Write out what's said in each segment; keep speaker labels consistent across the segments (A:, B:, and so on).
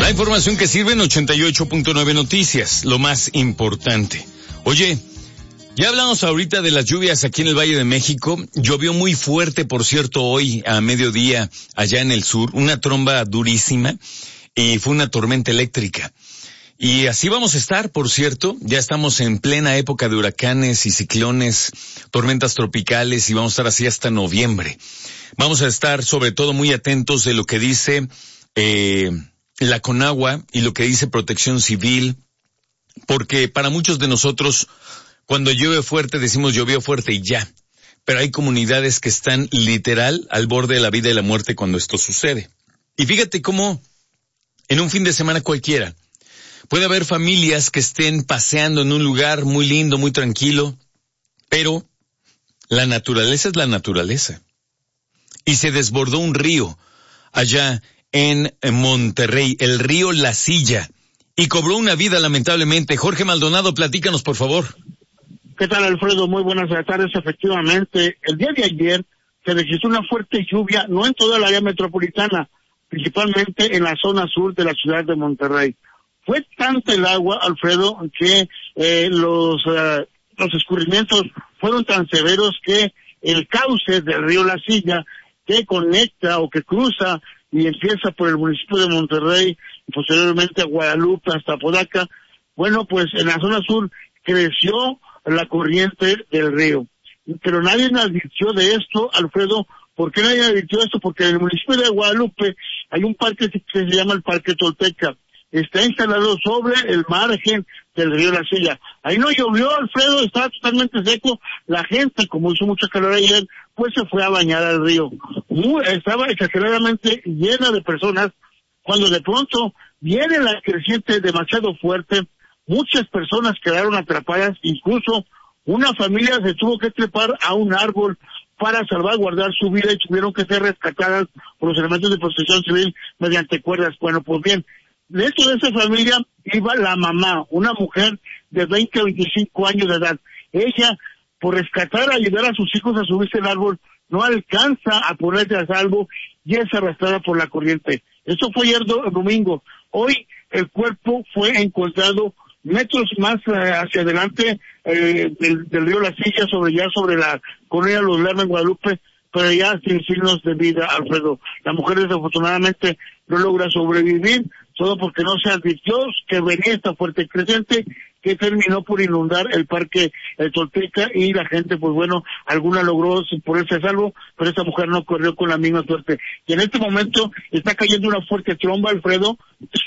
A: La información que sirve en 88.9 Noticias, lo más importante. Oye, ya hablamos ahorita de las lluvias aquí en el Valle de México. Llovió muy fuerte, por cierto, hoy a mediodía allá en el sur, una tromba durísima y fue una tormenta eléctrica. Y así vamos a estar, por cierto, ya estamos en plena época de huracanes y ciclones, tormentas tropicales y vamos a estar así hasta noviembre. Vamos a estar sobre todo muy atentos de lo que dice la Conagua y lo que dice Protección Civil, porque para muchos de nosotros cuando llueve fuerte decimos llovió fuerte y ya, pero hay comunidades que están literal al borde de la vida y la muerte cuando esto sucede. Y fíjate cómo en un fin de semana cualquiera puede haber familias que estén paseando en un lugar muy lindo, muy tranquilo, pero la naturaleza es la naturaleza. Y se desbordó un río allá en Monterrey, el río La Silla, y cobró una vida lamentablemente. Jorge Maldonado, platícanos por favor.
B: ¿Qué tal, Alfredo? Muy buenas tardes. Efectivamente, el día de ayer se registró una fuerte lluvia, no en toda el área metropolitana, principalmente en la zona sur de la ciudad de Monterrey. Fue tanta el agua, Alfredo, que los escurrimientos fueron tan severos que el cauce del río La Silla, que conecta o que cruza y empieza por el municipio de Monterrey y posteriormente a Guadalupe hasta Apodaca, bueno, pues en la zona sur creció la corriente del río. Pero nadie me advirtió de esto, Alfredo. ¿Por qué nadie me advirtió de esto? Porque en el municipio de Guadalupe hay un parque que se llama el Parque Tolteca. Está instalado sobre el margen del río La Silla. Ahí no llovió, Alfredo, estaba totalmente seco. La gente, como hizo mucho calor ayer, pues se fue a bañar al río. Estaba exageradamente llena de personas, cuando de pronto viene la creciente demasiado fuerte. Muchas personas quedaron atrapadas, incluso una familia se tuvo que trepar a un árbol para salvaguardar su vida y tuvieron que ser rescatadas por los elementos de protección civil mediante cuerdas. Bueno, pues bien, dentro de esa familia iba la mamá, una mujer de 20 a 25 años de edad. Ella, por rescatar, ayudar a sus hijos a subirse al árbol, no alcanza a ponerse a salvo y es arrastrada por la corriente. Esto fue ayer domingo. Hoy el cuerpo fue encontrado metros más hacia adelante del río La Silla, sobre la colonia Los Lerma en Guadalupe, pero ya sin signos de vida, Alfredo. La mujer desafortunadamente no logra sobrevivir, todo porque no se advirtió que venía esta fuerte creciente que terminó por inundar el parque el Tolteca y la gente, pues bueno, alguna logró ponerse a salvo, pero esta mujer no corrió con la misma suerte. Y en este momento está cayendo una fuerte tromba, Alfredo,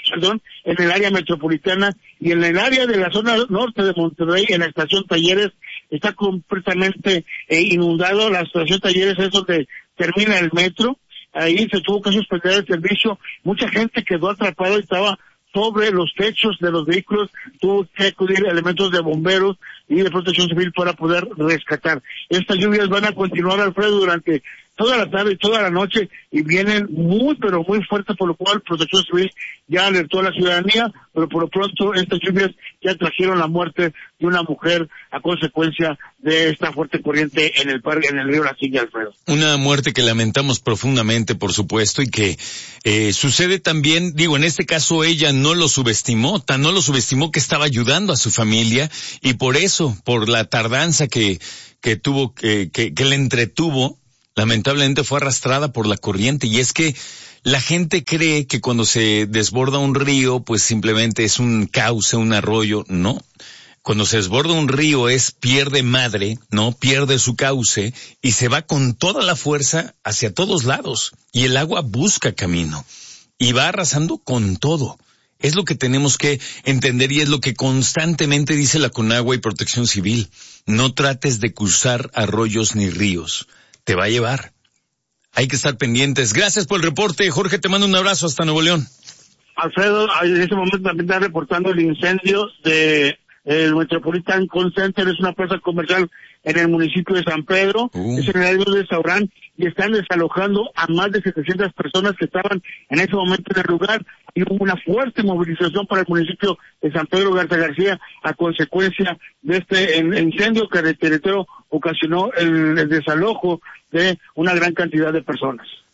B: en el área metropolitana y en el área de la zona norte de Monterrey, en la estación Talleres, está completamente inundado. La estación Talleres es donde termina el metro. Ahí se tuvo que suspender el servicio. Mucha gente quedó atrapada y estaba sobre los techos de los vehículos. Tuvo que acudir elementos de bomberos y de protección civil para poder rescatar. Estas lluvias van a continuar, Alfredo, durante toda la tarde y toda la noche y vienen muy, pero muy fuertes, por lo cual Protección Civil ya alertó a la ciudadanía, pero por lo pronto estas lluvias ya trajeron la muerte de una mujer a consecuencia de esta fuerte corriente en el río La Silla, Alfredo.
A: Una muerte que lamentamos profundamente, por supuesto, y que sucede también, en este caso ella no lo subestimó, no lo subestimó que estaba ayudando a su familia y por eso, por la tardanza que tuvo, que le entretuvo, lamentablemente fue arrastrada por la corriente. Y es que la gente cree que cuando se desborda un río, pues simplemente es un cauce, un arroyo. No. Cuando se desborda un río pierde madre, ¿no? Pierde su cauce y se va con toda la fuerza hacia todos lados. Y el agua busca camino. Y va arrasando con todo. Es lo que tenemos que entender y es lo que constantemente dice la Conagua y Protección Civil. No trates de cruzar arroyos ni ríos. Te va a llevar. Hay que estar pendientes. Gracias por el reporte, Jorge, te mando un abrazo hasta Nuevo León.
B: Alfredo, en este momento también está reportando el incendio de el Metropolitan Call Center, es una plaza comercial en el municipio de San Pedro, es en el área de un restaurante y están desalojando a más de 700 personas que estaban en ese momento en el lugar y hubo una fuerte movilización para el municipio de San Pedro Garza García a consecuencia de este incendio que, reitero, ocasionó el desalojo de una gran cantidad de personas.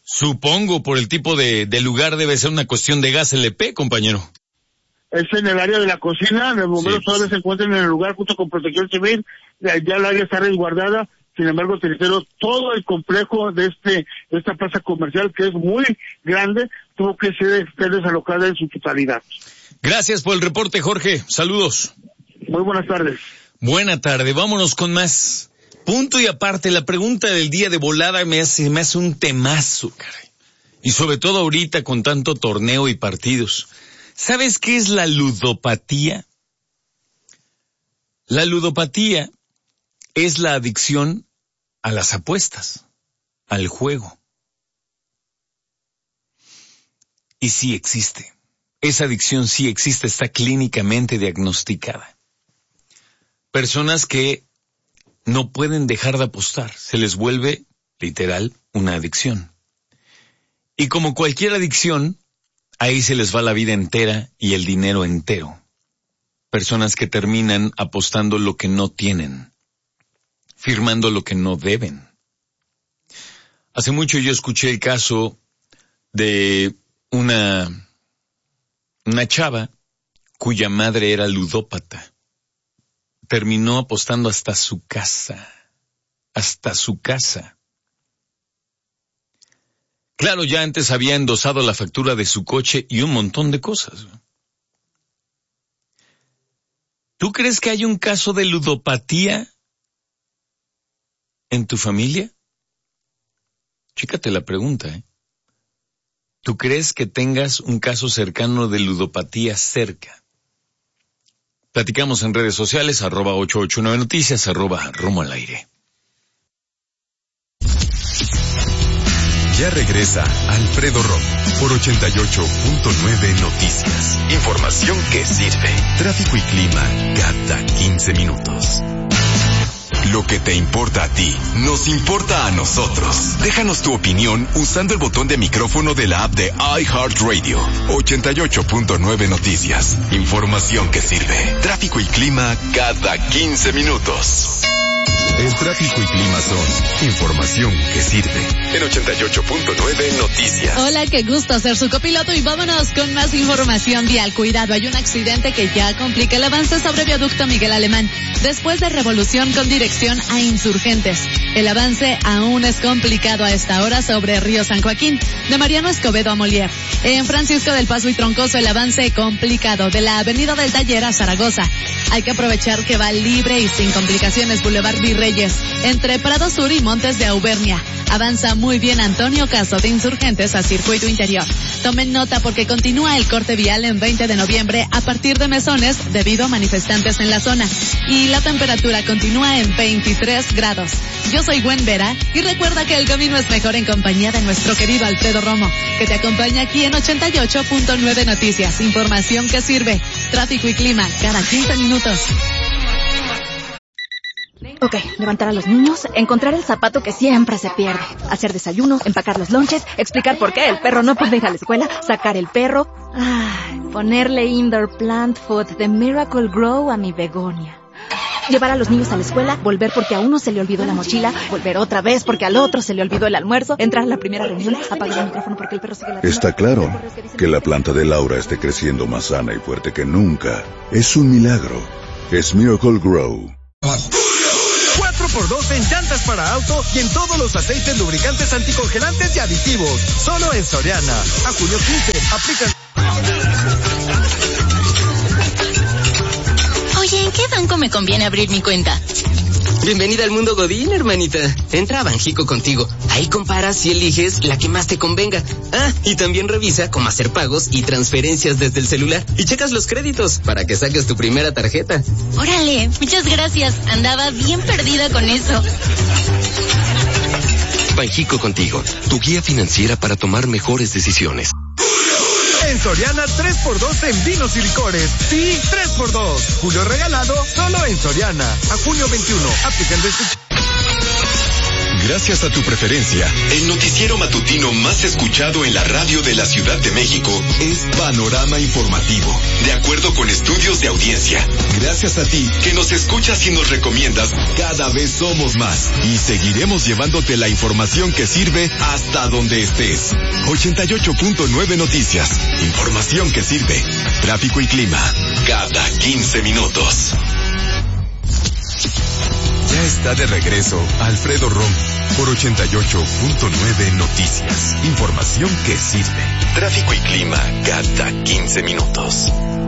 A: Supongo por el tipo de lugar debe ser una cuestión de gas LP, compañero.
B: Es en el área de la cocina, los bomberos todavía se encuentran en el lugar junto con Protección Civil, ya el área está resguardada. Sin embargo, tercero, todo el complejo de esta plaza comercial, que es muy grande, tuvo que ser desalojada en su totalidad.
A: Gracias por el reporte, Jorge. Saludos.
B: Muy buenas tardes.
A: Buena tarde. Vámonos con más. Punto y aparte, la pregunta del día de volada me hace un temazo, caray. Y sobre todo ahorita con tanto torneo y partidos. ¿Sabes qué es la ludopatía? La ludopatía es la adicción a las apuestas, al juego. Y sí existe. Esa adicción sí existe, está clínicamente diagnosticada. Personas que no pueden dejar de apostar, se les vuelve, literal, una adicción. Y como cualquier adicción, ahí se les va la vida entera y el dinero entero. Personas que terminan apostando lo que no tienen, firmando lo que no deben. Hace mucho yo escuché el caso de una chava cuya madre era ludópata. Terminó apostando hasta su casa. Claro, ya antes había endosado la factura de su coche y un montón de cosas. ¿Tú crees que hay un caso de ludopatía en tu familia? Chécate la pregunta, ¿eh? ¿Tú crees que tengas un caso cercano de ludopatía cerca? Platicamos en redes sociales, @889noticias, @Romo al Aire.
C: Ya regresa Alfredo Romo por 88.9 Noticias. Información que sirve. Tráfico y clima cada 15 minutos. Lo que te importa a ti, nos importa a nosotros. Déjanos tu opinión usando el botón de micrófono de la app de iHeartRadio. 88.9 Noticias. Información que sirve. Tráfico y clima cada 15 minutos. El tráfico y clima son información que sirve. En 88.9 Noticias.
D: Hola, qué gusto ser su copiloto y vámonos con más información vial. Cuidado, hay un accidente que ya complica el avance sobre viaducto Miguel Alemán, después de Revolución con dirección a Insurgentes. El avance aún es complicado a esta hora sobre Río San Joaquín, de Mariano Escobedo a Molière. En Francisco del Paso y Troncoso el avance complicado de la Avenida del Taller a Zaragoza. Hay que aprovechar que va libre y sin complicaciones Boulevard Virreyes, entre Prado Sur y Montes de Auvernia. Avanza muy bien Antonio Caso de Insurgentes a Circuito Interior. Tomen nota porque continúa el corte vial en 20 de noviembre a partir de Mesones debido a manifestantes en la zona. Y la temperatura continúa en 23 grados. Yo soy Gwen Vera y recuerda que el camino es mejor en compañía de nuestro querido Alfredo Romo, que te acompaña aquí en 88.9 Noticias. Información que sirve. Tráfico y clima cada 15 minutos.
E: Ok, levantar a los niños, encontrar el zapato que siempre se pierde, hacer desayuno, empacar los lonches, explicar por qué el perro no puede ir a la escuela, sacar el perro, ponerle indoor plant food de Miracle Grow a mi begonia. Llevar a los niños a la escuela, volver porque a uno se le olvidó la mochila, volver otra vez porque al otro se le olvidó el almuerzo, entrar a la primera reunión, apagar el micrófono porque el perro sigue ladrando.
F: Está claro que la planta de Laura esté creciendo más sana y fuerte que nunca. Es un milagro. Es Miracle Grow.
G: 4x2 en llantas para auto y en todos los aceites, lubricantes, anticongelantes y aditivos. Solo en Soriana. A julio 15. Aplican.
H: Oye, ¿en qué banco me conviene abrir mi cuenta?
I: Bienvenida al mundo Godín, hermanita. Entra a Banjico Contigo. Ahí comparas y eliges la que más te convenga. Y también revisa cómo hacer pagos y transferencias desde el celular. Y checas los créditos para que saques tu primera tarjeta.
H: Órale, muchas gracias. Andaba bien perdida con eso.
C: Banjico Contigo, tu guía financiera para tomar mejores decisiones.
G: En Soriana 3x2 en vinos y licores. Sí, 3x2. Julio regalado solo en Soriana. A junio 21. Aplican restricciones.
C: Gracias a tu preferencia, el noticiero matutino más escuchado en la radio de la Ciudad de México es Panorama Informativo, de acuerdo con estudios de audiencia. Gracias a ti, que nos escuchas y nos recomiendas, cada vez somos más y seguiremos llevándote la información que sirve hasta donde estés. 88.9 Noticias, información que sirve. Tráfico y clima, cada 15 minutos. Ya está de regreso Alfredo Romo por 88.9 Noticias. Información que sirve. Tráfico y clima cada 15 minutos.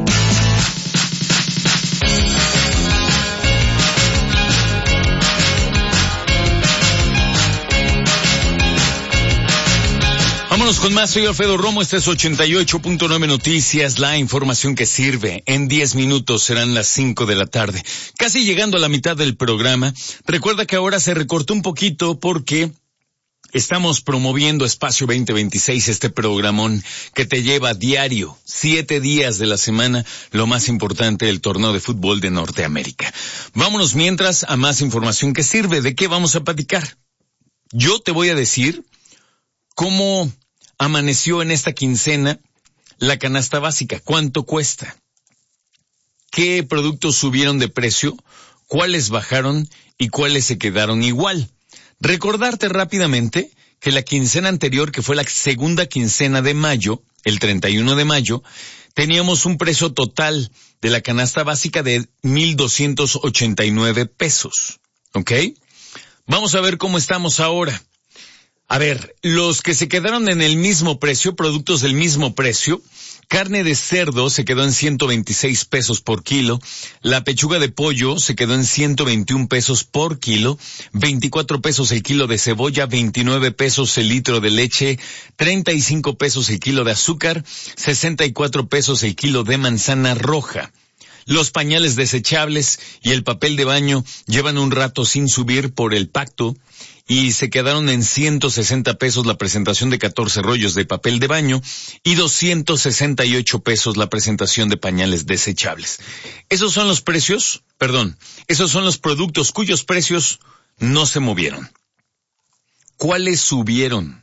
A: Vámonos con más, soy Alfredo Romo, este es 88.9 Noticias, la información que sirve. En 10 minutos serán las 5 de la tarde. Casi llegando a la mitad del programa, recuerda que ahora se recortó un poquito porque estamos promoviendo Espacio 2026, este programón que te lleva diario, 7 días de la semana, lo más importante del torneo de fútbol de Norteamérica. Vámonos mientras a más información que sirve. ¿De qué vamos a platicar? Yo te voy a decir cómo amaneció en esta quincena la canasta básica, cuánto cuesta, qué productos subieron de precio, cuáles bajaron y cuáles se quedaron igual. Recordarte rápidamente que la quincena anterior, que fue la segunda quincena de mayo, el 31 de mayo, teníamos un precio total de la canasta básica de 1,289 pesos. ¿Ok? Vamos a ver cómo estamos ahora. A ver, los que se quedaron en el mismo precio, productos del mismo precio, carne de cerdo se quedó en 126 pesos por kilo, la pechuga de pollo se quedó en 121 pesos por kilo, 24 pesos el kilo de cebolla, 29 pesos el litro de leche, 35 pesos el kilo de azúcar, 64 pesos el kilo de manzana roja. Los pañales desechables y el papel de baño llevan un rato sin subir por el pacto y se quedaron en 160 pesos la presentación de 14 rollos de papel de baño y 268 pesos la presentación de pañales desechables. Esos son los productos cuyos precios no se movieron. ¿Cuáles subieron?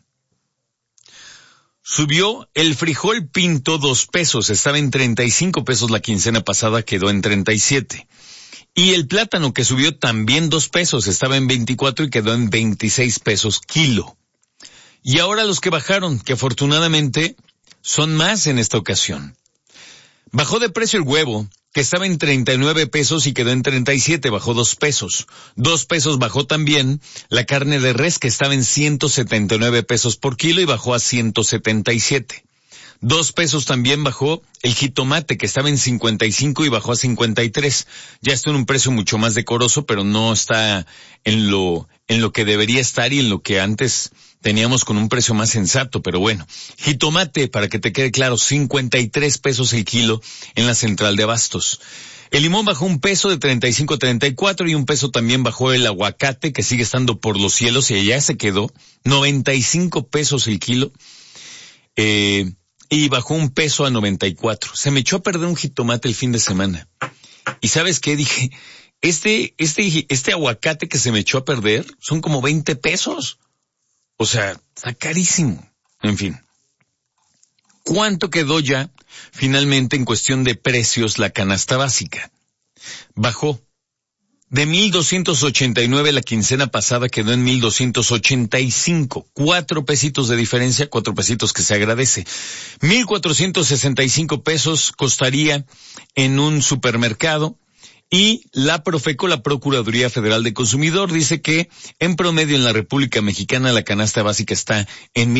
A: Subió el frijol pinto 2 pesos, estaba en 35 pesos la quincena pasada, quedó en 37. Y el plátano que subió también 2 pesos, estaba en 24 y quedó en 26 pesos kilo. Y ahora los que bajaron, que afortunadamente son más en esta ocasión. Bajó de precio el huevo, que estaba en 39 pesos y quedó en 37, bajó 2 pesos. 2 pesos bajó también la carne de res, que estaba en 179 pesos por kilo y bajó a 177. 2 pesos también bajó el jitomate, que estaba en 55 y bajó a 53. Ya está en un precio mucho más decoroso, pero no está en lo que debería estar y en lo que antes teníamos con un precio más sensato, pero bueno. Jitomate, para que te quede claro, 53 pesos el kilo en la central de abastos. El limón bajó 1 peso de 35 a 34 y 1 peso también bajó el aguacate, que sigue estando por los cielos y allá se quedó, 95 pesos el kilo. Y bajó 1 peso a 94. Se me echó a perder un jitomate el fin de semana. ¿Y sabes qué? Dije, este aguacate que se me echó a perder son como 20 pesos. O sea, está carísimo. En fin. ¿Cuánto quedó ya finalmente en cuestión de precios la canasta básica? Bajó. De 1,289 la quincena pasada quedó en 1,285. 4 pesitos de diferencia, 4 pesitos que se agradece. 1,465 pesos costaría en un supermercado. Y la Profeco, la Procuraduría Federal de Consumidor, dice que en promedio en la República Mexicana la canasta básica está en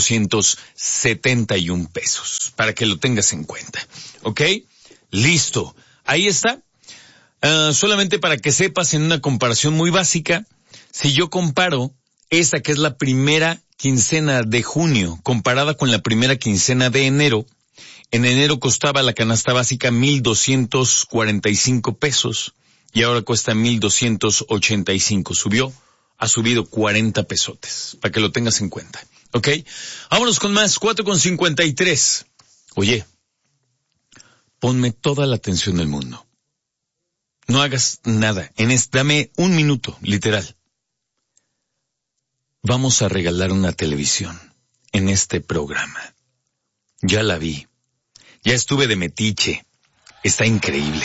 A: 1,471 pesos. Para que lo tengas en cuenta. ¿Ok? Listo. Ahí está. Solamente para que sepas, en una comparación muy básica, si yo comparo esta que es la primera quincena de junio comparada con la primera quincena de enero, en enero costaba la canasta básica 1,245 pesos y ahora cuesta 1,285. Ha subido 40 pesotes, para que lo tengas en cuenta. ¿Ok? Vámonos con más, 4,53. Oye, ponme toda la atención del mundo. No hagas nada. Dame un minuto, literal. vamos a regalar una televisión en este programa. Ya la vi. Ya estuve de metiche. Está increíble.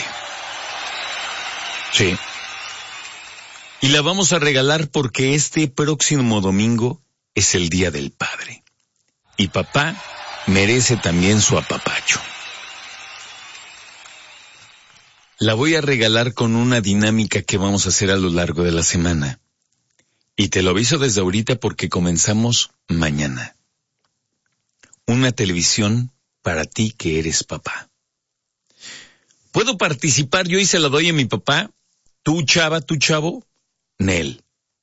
A: Sí. Y la vamos a regalar porque este próximo domingo es el Día del Padre. Y papá merece también su apapacho. La voy a regalar con una dinámica que vamos a hacer a lo largo de la semana. Y te lo aviso desde ahorita porque comenzamos mañana. Una televisión para ti que eres papá. ¿Puedo participar yo y se la doy a mi papá? Tú, chava, tú, chavo, Nel.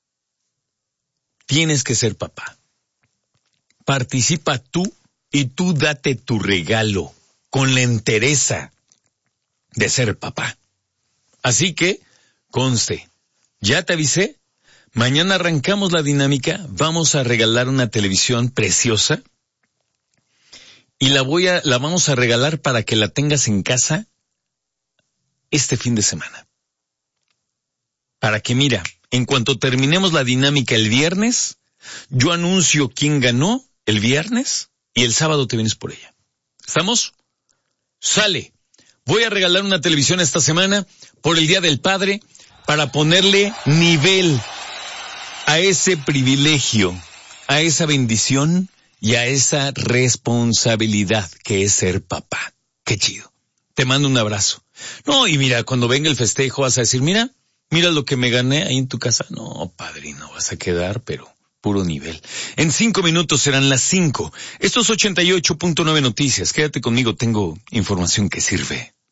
A: Tienes que ser papá. Participa tú y tú date tu regalo con la entereza de ser papá. Así que, conste, ya te avisé, mañana arrancamos la dinámica, vamos a regalar una televisión preciosa y la vamos a regalar para que la tengas en casa este fin de semana. Para que, mira, en cuanto terminemos la dinámica el viernes, yo anuncio quién ganó el viernes y el sábado te vienes por ella. ¿Estamos? Sale. Voy a regalar una televisión esta semana por el Día del Padre para ponerle nivel a ese privilegio, a esa bendición y a esa responsabilidad que es ser papá. Qué chido. Te mando un abrazo. No, y mira, cuando venga el festejo vas a decir, mira lo que me gané ahí en tu casa. No, padrino, vas a quedar, pero puro nivel. En 5 minutos serán las 5. Esto es 88.9 Noticias. Quédate conmigo, tengo información que sirve.